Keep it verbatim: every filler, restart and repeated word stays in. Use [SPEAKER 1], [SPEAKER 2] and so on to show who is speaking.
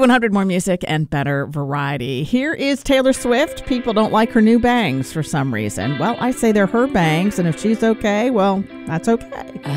[SPEAKER 1] one hundred, more music and better variety. Here is Taylor Swift. People don't like her new bangs for some reason. Well, I say they're her bangs, and if she's okay, well, that's okay.